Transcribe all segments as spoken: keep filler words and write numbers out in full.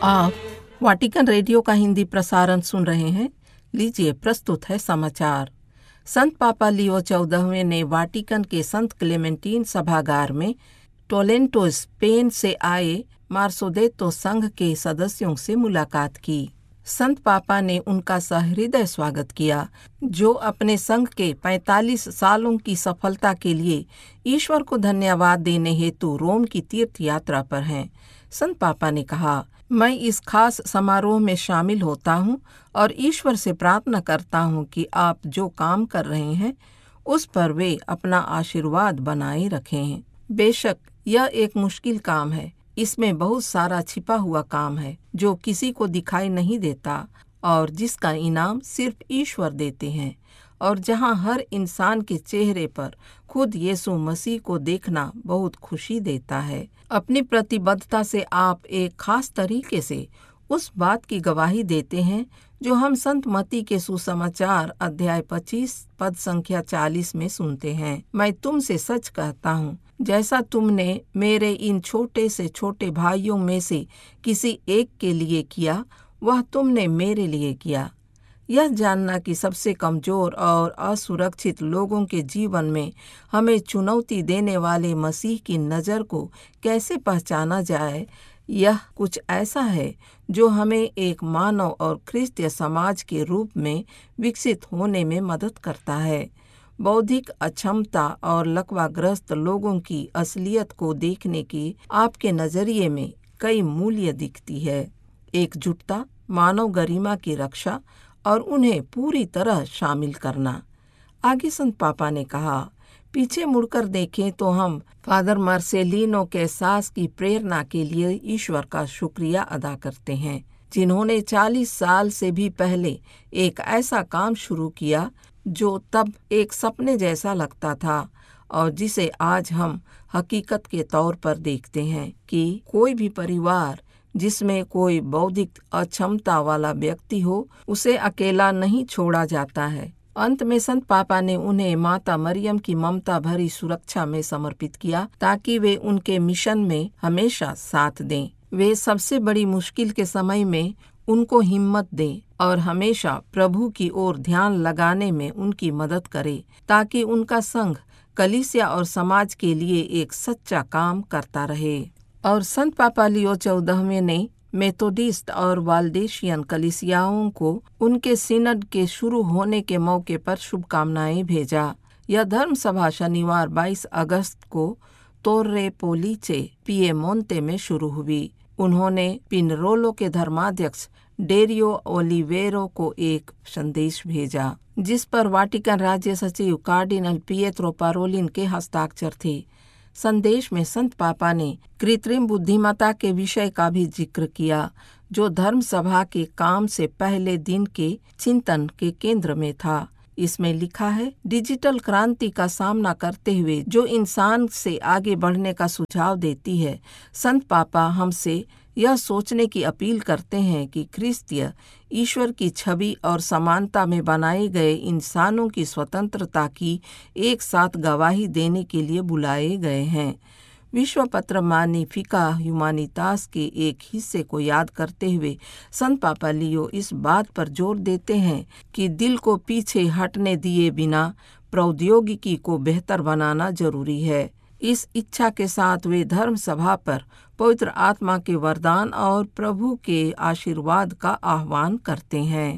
आप Vatican radio का हिंदी प्रसारण सुन रहे हैं। लीजिए, प्रस्तुत है समाचार। संत पापा लियो चौदहवें ने वाटिकन के संत क्लेमेंटीन सभागार में टोलेंटो स्पेन से आए मार्सोदेतो संघ के सदस्यों से मुलाकात की। संत पापा ने उनका सहृदय स्वागत किया, जो अपने संघ के पैंतालीस सालों की सफलता के लिए ईश्वर को धन्यवाद देने हेतु रोम की तीर्थ यात्रा पर हैं। संत पापा ने कहा, मैं इस खास समारोह में शामिल होता हूं और ईश्वर से प्रार्थना करता हूं कि आप जो काम कर रहे हैं उस पर वे अपना आशीर्वाद बनाए रखें। बेशक यह एक मुश्किल काम है। इसमें बहुत सारा छिपा हुआ काम है जो किसी को दिखाई नहीं देता और जिसका इनाम सिर्फ ईश्वर देते हैं, और जहां हर इंसान के चेहरे पर खुद यीशु मसीह को देखना बहुत खुशी देता है। अपनी प्रतिबद्धता से आप एक खास तरीके से उस बात की गवाही देते हैं जो हम संत मत्ती के सुसमाचार अध्याय पच्चीस पद संख्या चालीस में सुनते हैं। मैं तुमसे सच कहता हूँ, जैसा तुमने मेरे इन छोटे से छोटे भाइयों में से किसी एक के लिए किया, वह तुमने मेरे लिए किया। यह जानना कि सबसे कमजोर और असुरक्षित लोगों के जीवन में हमें चुनौती देने वाले मसीह की नज़र को कैसे पहचाना जाए, यह कुछ ऐसा है जो हमें एक मानव और ख्रिस्तीय समाज के रूप में विकसित होने में मदद करता है। बौद्धिक अक्षमता और लकवाग्रस्त लोगों की असलियत को देखने की आपके नजरिए में कई मूल्य दिखती है। एकजुटता, मानव गरिमा की रक्षा और उन्हें पूरी तरह शामिल करना। आगे संत पापा ने कहा, पीछे मुड़कर देखें तो हम फादर मार्सेलिनो कैसास की प्रेरणा के लिए ईश्वर का शुक्रिया अदा करते हैं, जिन्होंने चालीस साल से भी पहले एक ऐसा काम शुरू किया जो तब एक सपने जैसा लगता था और जिसे आज हम हकीकत के तौर पर देखते हैं कि कोई भी परिवार जिसमें कोई बौद्धिक अक्षमता वाला व्यक्ति हो, उसे अकेला नहीं छोड़ा जाता है। अंत में संत पापा ने उन्हें माता मरियम की ममता भरी सुरक्षा में समर्पित किया ताकि वे उनके मिशन में हमेशा साथ दें। वे सबसे बड़ी मुश्किल के समय में उनको हिम्मत दें और हमेशा प्रभु की ओर ध्यान लगाने में उनकी मदद करे, ताकि उनका संघ कलीसिया और समाज के लिए एक सच्चा काम करता रहे। और संत पापा लियो चौदहवें ने मेथोडिस्ट और वाल्डेशियन कलीसियाओं को उनके सिनड के शुरू होने के मौके पर शुभकामनाएं भेजा। यह धर्म सभा शनिवार बाईस अगस्त को तोर्रे पोलिचे पिएमोंते में शुरू हुई। उन्होंने पिनरोलो के धर्माध्यक्ष डेरियो ओलिवेरो को एक संदेश भेजा, जिस पर वाटिकन राज्य सचिव कार्डिनल पिएत्रो पारोलिन के हस्ताक्षर थे। संदेश में संत पापा ने कृत्रिम बुद्धिमत्ता के विषय का भी जिक्र किया, जो धर्म सभा के काम से पहले दिन के चिंतन के केंद्र में था। इसमें लिखा है, डिजिटल क्रांति का सामना करते हुए जो इंसान से आगे बढ़ने का सुझाव देती है, संत पापा हमसे यह सोचने की अपील करते हैं कि ख्रिस्तीय ईश्वर की छवि और समानता में बनाए गए इंसानों की स्वतंत्रता की एक साथ गवाही देने के लिए बुलाए गए हैं। विश्व पत्र मैग्निफिका ह्यूमैनिटास के एक हिस्से को याद करते हुए संत पापा लियो इस बात पर जोर देते हैं कि दिल को पीछे हटने दिए बिना प्रौद्योगिकी को बेहतर बनाना जरूरी है। इस इच्छा के साथ वे धर्म सभा पर पवित्र आत्मा के वरदान और प्रभु के आशीर्वाद का आह्वान करते हैं।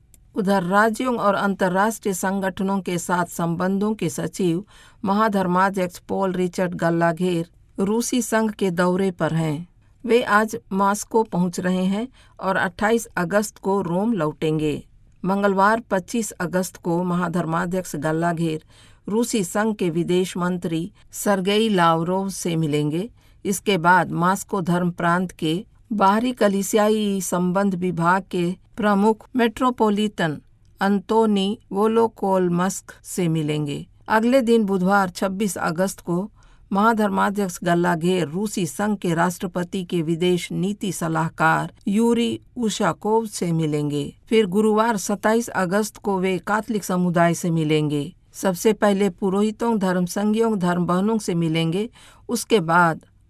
उधर राज्यों और अंतर्राष्ट्रीय संगठनों के साथ संबंधों के सचिव महाधर्माध्यक्ष पॉल रिचर्ड गल्लाघेर रूसी संघ के दौरे पर हैं। वे आज मॉस्को पहुंच रहे हैं और अट्ठाईस अगस्त को रोम लौटेंगे। मंगलवार पच्चीस अगस्त को महाधर्माध्यक्ष गल्लाघेर रूसी संघ के विदेश मंत्री सरगेई लावरोव से मिलेंगे। इसके बाद मॉस्को धर्म प्रांत के बाहरी कलीसियाई संबंध विभाग के प्रमुख मेट्रोपोलिटन अंतोनी वोलोकोलमस्क से मिलेंगे। अगले दिन बुधवार छब्बीस अगस्त को महाधर्माध्यक्ष गल्लाघेर रूसी संघ के राष्ट्रपति के विदेश नीति सलाहकार यूरी उशाकोव से मिलेंगे। फिर गुरुवार सत्ताईस अगस्त को वे कैथोलिक समुदाय से मिलेंगे। सबसे पहले पुरोहितों, धर्म संघियों, धर्म बहनों से मिलेंगे। उसके बाद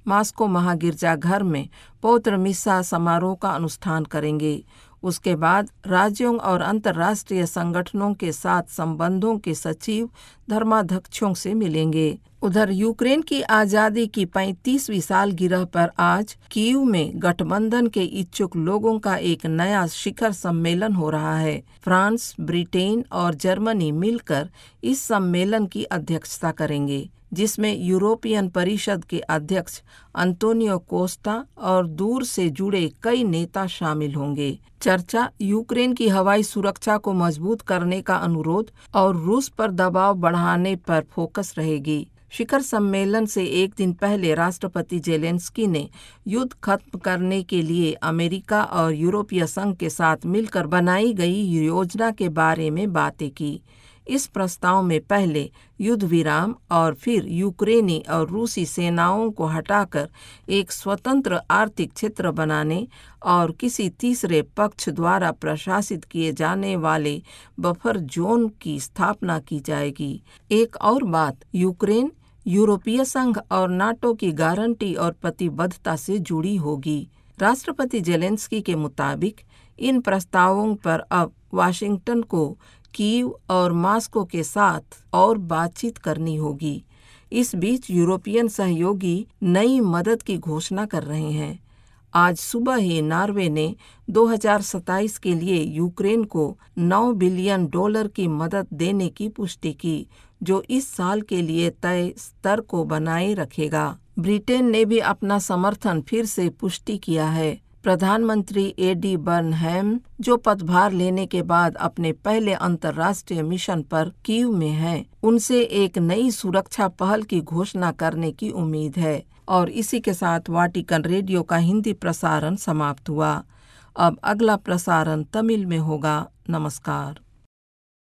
मास्को महागिरजाघर में पवित्र मिसा समारोह का अनुष्ठान करेंगे। उसके बाद राज्यों और अंतर्राष्ट्रीय संगठनों के साथ संबंधों के सचिव धर्माध्यक्षों से मिलेंगे। उधर यूक्रेन की आज़ादी की पैंतीसवीं सालगिरह पर आज कीव में गठबंधन के इच्छुक लोगों का एक नया शिखर सम्मेलन हो रहा है। फ्रांस, ब्रिटेन और जर्मनी मिलकर इस सम्मेलन की अध्यक्षता करेंगे, जिसमें यूरोपियन परिषद के अध्यक्ष अंतोनियो कोस्टा और दूर से जुड़े कई नेता शामिल होंगे। चर्चा यूक्रेन की हवाई सुरक्षा को मजबूत करने का अनुरोध और रूस पर दबाव बढ़ाने पर फोकस रहेगी। शिखर सम्मेलन से एक दिन पहले राष्ट्रपति जेलेंस्की ने युद्ध खत्म करने के लिए अमेरिका और यूरोपीय संघ के साथ मिलकर बनाई गई योजना के बारे में बातें की। इस प्रस्ताव में पहले युद्ध विराम और फिर यूक्रेनी और रूसी सेनाओं को हटाकर एक स्वतंत्र आर्थिक क्षेत्र बनाने और किसी तीसरे पक्ष द्वारा प्रशासित किए जाने वाले बफर जोन की स्थापना की जाएगी। एक और बात, यूक्रेन यूरोपीय संघ और नाटो की गारंटी और प्रतिबद्धता से जुड़ी होगी। राष्ट्रपति जेलेंस्की के मुताबिक इन प्रस्तावों पर अब वाशिंगटन को कीव और मास्को के साथ और बातचीत करनी होगी। इस बीच यूरोपियन सहयोगी नई मदद की घोषणा कर रहे हैं। आज सुबह ही नॉर्वे ने दो हज़ार सत्ताईस के लिए यूक्रेन को नौ बिलियन डॉलर की मदद देने की पुष्टि की, जो इस साल के लिए तय स्तर को बनाए रखेगा। ब्रिटेन ने भी अपना समर्थन फिर से पुष्टि किया है। प्रधानमंत्री एडी बर्नहैम, जो पदभार लेने के बाद अपने पहले अंतर्राष्ट्रीय मिशन पर कीव में हैं, उनसे एक नई सुरक्षा पहल की घोषणा करने की उम्मीद है। और इसी के साथ वाटिकन रेडियो का हिंदी प्रसारण समाप्त हुआ। अब अगला प्रसारण तमिल में होगा। नमस्कार।